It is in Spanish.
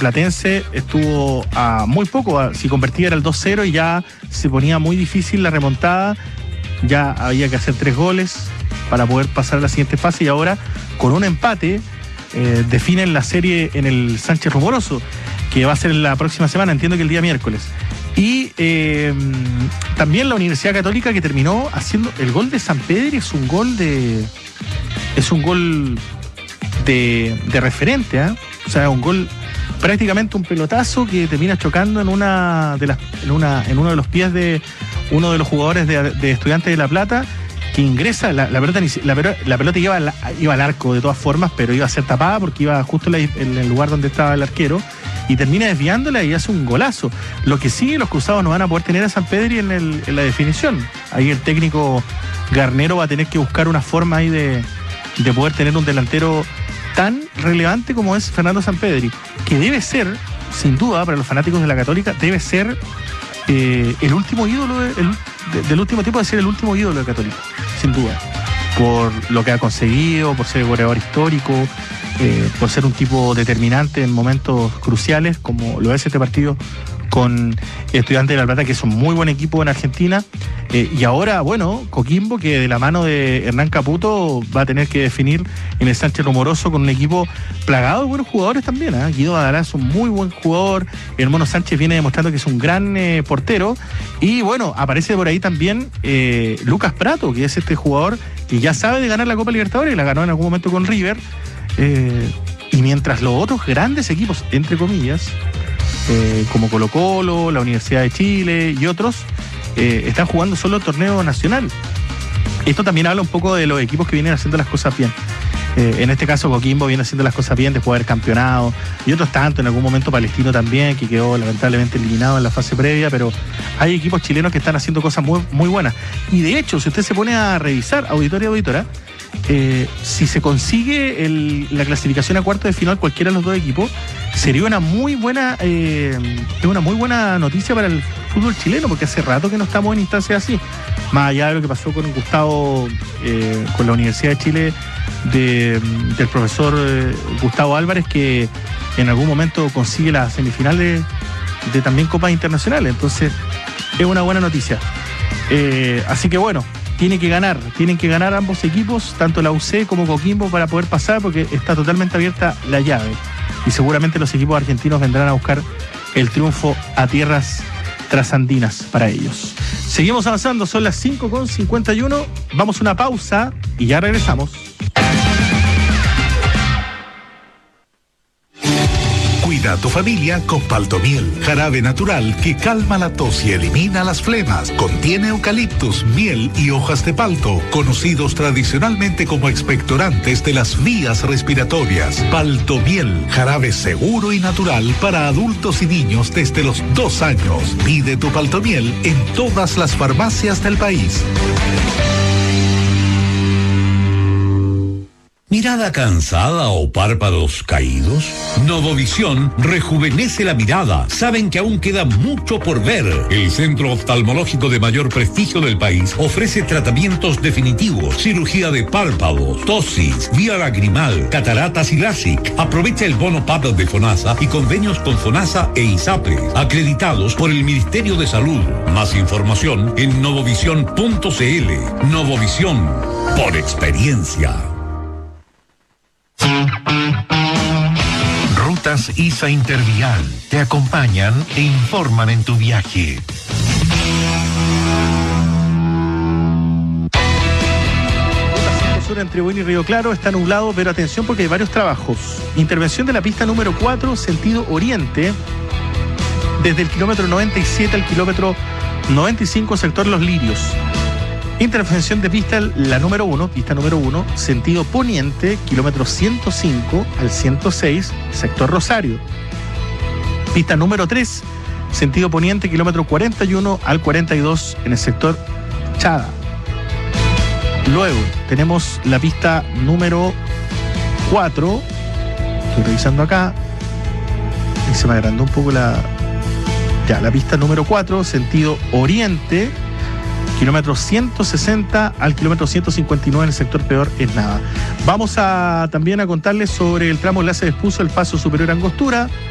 Platense estuvo a muy poco, si convertía era el 2-0 y ya se ponía muy difícil la remontada, ya había que hacer 3 goles para poder pasar a la siguiente fase y ahora con un empate definen la serie en el Sánchez Rumoroso, que va a ser la próxima semana, entiendo que el día miércoles. Y también la Universidad Católica, que terminó haciendo el gol de Sampedri, es un gol de referente, ¿eh? O sea, un gol prácticamente un pelotazo que termina chocando en uno de los pies de uno de los jugadores de Estudiantes de La Plata, que ingresa, la pelota iba al arco de todas formas, pero iba a ser tapada porque iba justo en el lugar donde estaba el arquero, y termina desviándola y hace un golazo. Lo que sí, los cruzados no van a poder tener a Sampedri en la definición. Ahí el técnico Garnero va a tener que buscar una forma ahí de poder tener un delantero tan relevante como es Fernando Sampedri, que debe ser, sin duda, para los fanáticos de la Católica, debe ser el último ídolo del último tiempo, de ser el último ídolo de Católica, sin duda, por lo que ha conseguido, por ser goleador histórico, por ser un tipo determinante en momentos cruciales, como lo es este partido con Estudiantes de La Plata, que es un muy buen equipo en Argentina, y ahora, bueno, Coquimbo, que de la mano de Hernán Caputo va a tener que definir en el Sánchez Rumoroso con un equipo plagado de buenos jugadores también, ¿eh? Guido Badalá es un muy buen jugador, el Mono Sánchez viene demostrando que es un gran portero, y bueno, aparece por ahí también Lucas Prato, que es este jugador que ya sabe de ganar la Copa Libertadores, la ganó en algún momento con River, y mientras los otros grandes equipos, entre comillas, como Colo-Colo, la Universidad de Chile y otros, están jugando solo el torneo nacional. Esto también habla un poco de los equipos que vienen haciendo las cosas bien. En este caso Coquimbo viene haciendo las cosas bien después de haber campeonado, y otros tanto, en algún momento Palestino también, que quedó lamentablemente eliminado en la fase previa, pero hay equipos chilenos que están haciendo cosas muy, muy buenas. Y de hecho, si usted se pone a revisar, auditorio y auditora, si se consigue la clasificación a cuartos de final cualquiera de los dos equipos, sería una muy buena noticia para el fútbol chileno, porque hace rato que no estamos en instancias así, más allá de lo que pasó con Gustavo, con la Universidad de Chile del profesor Gustavo Álvarez, que en algún momento consigue la semifinal de también Copas Internacionales. Entonces es una buena noticia, así que bueno, tienen que ganar ambos equipos, tanto la UC como Coquimbo, para poder pasar, porque está totalmente abierta la llave y seguramente los equipos argentinos vendrán a buscar el triunfo a tierras trasandinas para ellos. Seguimos avanzando, son las 5:51, vamos a una pausa y ya regresamos. Cuida a tu familia con Paltomiel, jarabe natural que calma la tos y elimina las flemas. Contiene eucaliptus, miel y hojas de palto, conocidos tradicionalmente como expectorantes de las vías respiratorias. Paltomiel, jarabe seguro y natural para adultos y niños desde los 2 años. Pide tu Paltomiel en todas las farmacias del país. ¿Mirada cansada o párpados caídos? Novovisión rejuvenece la mirada. Saben que aún queda mucho por ver. El centro oftalmológico de mayor prestigio del país ofrece tratamientos definitivos, cirugía de párpados, tosis, vía lagrimal, cataratas y LASIK. Aprovecha el bono PAP de FONASA y convenios con FONASA e ISAPRE, acreditados por el Ministerio de Salud. Más información en novovisión.cl. Novovisión, por experiencia. Rutas ISA Intervial te acompañan e informan en tu viaje. Ruta 5 Sur entre Buin y Río Claro está nublado, pero atención porque hay varios trabajos. Intervención de la pista número 4, sentido oriente, desde el kilómetro 97 al kilómetro 95, sector Los Lirios. Intervención de pista la número 1, pista número 1, sentido poniente, kilómetro 105 al 106, sector Rosario. Pista número 3, sentido poniente, kilómetro 41 al 42, en el sector Chada. Luego tenemos la pista número 4, estoy revisando acá, y se me agrandó un poco la pista número 4, sentido oriente, kilómetro 160 al kilómetro 159 en el sector Peor es Nada. Vamos también a contarles sobre el tramo enlace de Espuso, el Paso Superior Angostura,